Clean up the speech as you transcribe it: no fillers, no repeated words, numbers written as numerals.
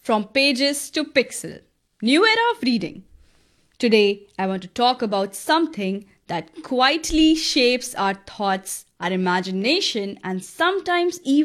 From pages to pixel. New era of reading. Today, I want to talk about something that quietly shapes our thoughts, our imagination, and sometimes even